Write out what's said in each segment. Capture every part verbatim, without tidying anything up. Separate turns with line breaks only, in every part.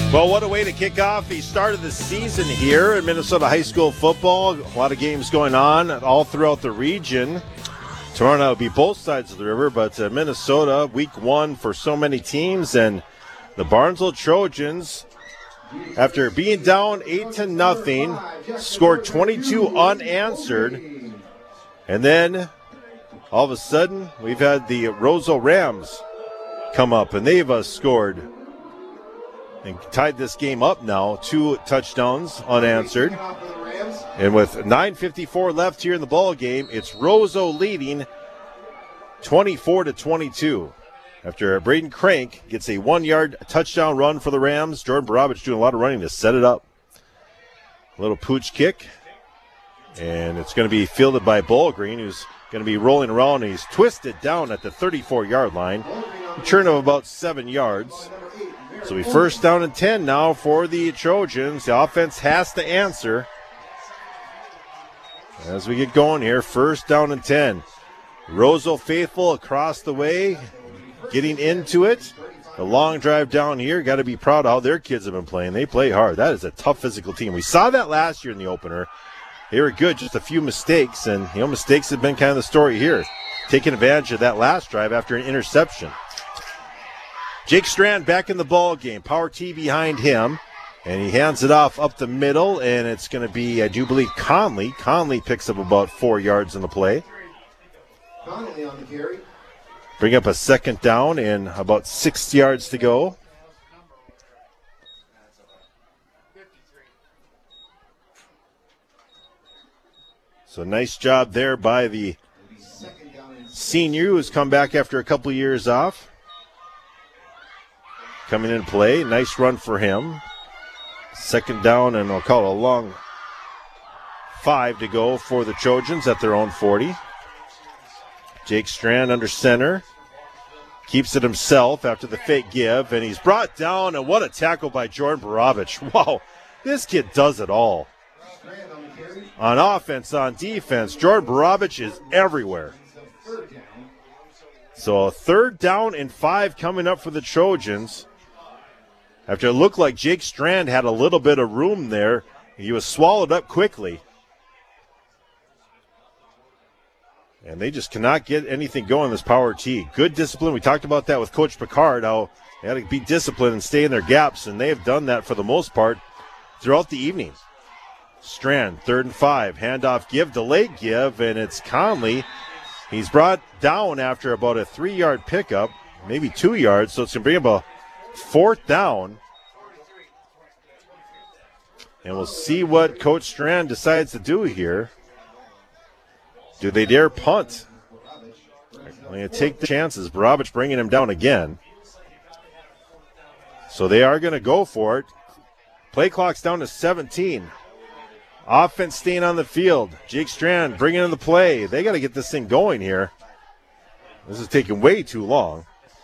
Well, what a way to kick off the start of the season here in Minnesota high school football. A lot of games going on all throughout the region. Tomorrow night will be both sides of the river, but uh, Minnesota, week one for so many teams, and the Barnesville Trojans, after being down eight to nothing, scored twenty-two unanswered, and then all of a sudden we've had the Roseau Rams come up, and they've uh, scored and tied this game up now, two touchdowns unanswered. And with nine fifty-four left here in the ball game, it's Roseau leading twenty-four to twenty-two. After Braden Crank gets a one-yard touchdown run for the Rams, Jordan Barabich doing a lot of running to set it up. A little pooch kick, and it's going to be fielded by Ballgreen, who's going to be rolling around, and he's twisted down at the thirty-four-yard line. A turn of about seven yards. So we first down and ten now for the Trojans. The offense has to answer as we get going here. First down and ten. Roseau faithful across the way, getting into it. The long drive down here. Got to be proud of how their kids have been playing. They play hard. That is a tough physical team. We saw that last year in the opener. They were good, just a few mistakes, and you know mistakes have been kind of the story here. Taking advantage of that last drive after an interception. Jake Strand back in the ball game. Power T behind him. And he hands it off up the middle, and it's going to be, I do believe, Conley. Conley picks up about four yards in the play.
Conley on the carry.
Bring up a second down and about six yards to go. So nice job there by the senior who's come back after a couple years off. Coming in play. Nice run for him. Second down, and I'll call it a long five to go for the Trojans at their own forty. Jake Strand under center. Keeps it himself after the fake give, and he's brought down, and what a tackle by Jordan Barabich. Wow, this kid does it all. On offense, on defense, Jordan Barabich is everywhere. So a third down and five coming up for the Trojans. After it looked like Jake Strand had a little bit of room there, he was swallowed up quickly. And they just cannot get anything going, this Power T. Good discipline. We talked about that with Coach Picard, how they had to be disciplined and stay in their gaps, and they have done that for the most part throughout the evening. Strand, third and five. Handoff give, delayed give, and it's Conley. He's brought down after about a three-yard pickup, maybe two yards, so it's going to bring up a fourth down. And we'll see what Coach Strand decides to do here. Do they dare punt? I'm going to take the chances. Barabich bringing him down again. So they are going to go for it. Play clock's down to seventeen. Offense staying on the field. Jake Strand bringing in the play. They got to get this thing going here. This is taking way too long.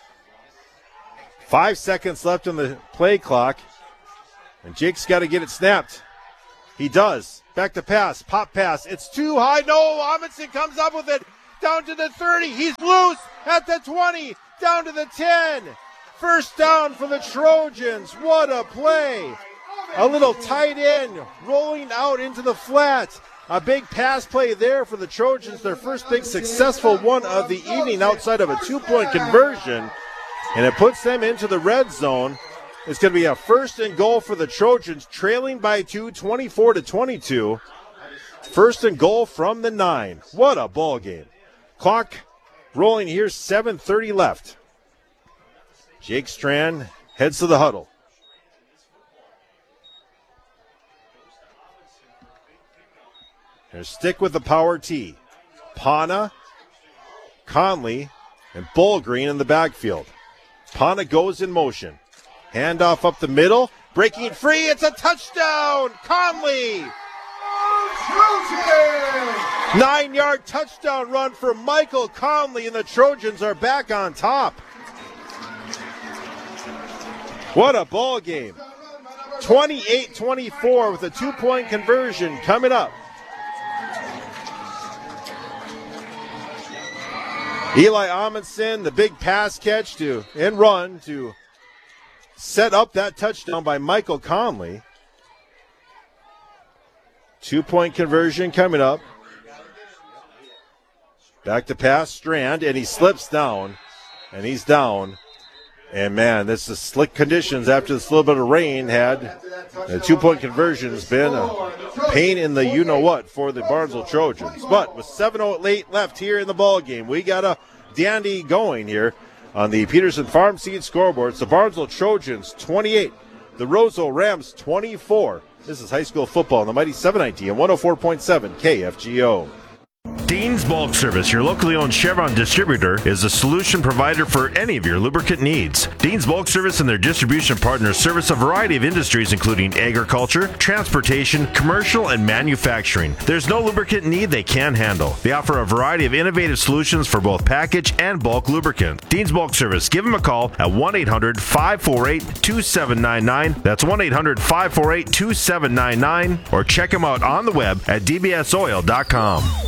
Five seconds left on the play clock. And Jake's got to get it snapped. He does. Back to pass. Pop pass. It's too high. No, Amundsen comes up with it. Down to the thirty. He's loose at the twenty. Down to the ten. First down for the Trojans. What a play. A little tight end rolling out into the flat. A big pass play there for the Trojans. Their first big successful one of the evening outside of a two-point conversion. And it puts them into the red zone. It's going to be a first and goal for the Trojans, trailing by two, twenty-four to twenty-two. First and goal from the nine. What a ball game. Clock rolling here, seven thirty left. Jake Strand heads to the huddle. Here, stick with the Power T. Pana, Conley, and Ballgreen in the backfield. Pana goes in motion. Handoff up the middle. Breaking free. It's a touchdown. Conley. Nine-yard touchdown run for Michael Conley, and the Trojans are back on top. What a ball game. twenty-eight twenty-four with a two-point conversion coming up. Eli Amundsen, the big pass catch to and run to set up that touchdown by Michael Conley. Two-point conversion coming up. Back to pass, Strand, and he slips down, and he's down. And, man, this is slick conditions after this little bit of rain had. The two-point conversion has been a pain in the you-know-what for the Barnesville Trojans. But with seven oh eight left here in the ball game, we got a dandy going here on the Peterson Farm Seed scoreboard. It's the Barnesville Trojans twenty-eight, the Roseville Rams twenty-four. This is high school football on the Mighty seven ninety and one oh four point seven K F G O.
Dean's Bulk Service, your locally owned Chevron distributor, is a solution provider for any of your lubricant needs. Dean's Bulk Service and their distribution partners service a variety of industries including agriculture, transportation, commercial, and manufacturing. There's no lubricant need they can't handle. They offer a variety of innovative solutions for both package and bulk lubricant. Dean's Bulk Service, give them a call at one eight hundred five four eight two seven nine nine. That's one eight hundred five four eight two seven nine nine. Or check them out on the web at d b s oil dot com.